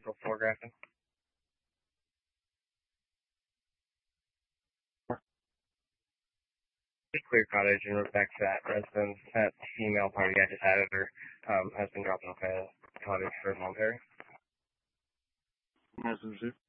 April 4, Grafton. Clear Cottage in Rebecca residence. That female party I just added her has been dropping off at a cottage for voluntary. Nice and